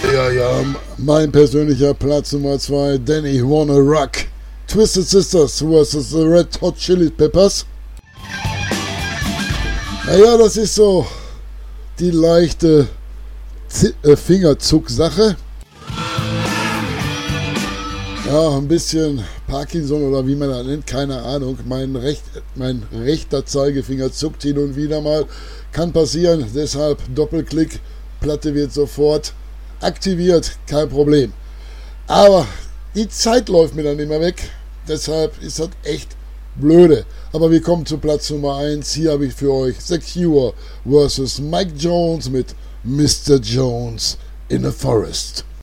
Ja, mein persönlicher Platz Nummer 2, Danny Wanna Rock. Twisted Sisters vs. The Red Hot Chili Peppers. Naja, das ist so die leichte Fingerzuck-Sache. Ja, ein bisschen Parkinson oder wie man das nennt, keine Ahnung. Mein rechter Zeigefinger zuckt hin und wieder mal. Kann passieren, deshalb Doppelklick, Platte wird sofort aktiviert, kein Problem. Aber die Zeit läuft mir dann immer weg, deshalb ist das echt blöde. Aber wir kommen zu Platz Nummer 1. Hier habe ich für euch The Cure vs. Mike Jones mit Mr. Jones in a Forest.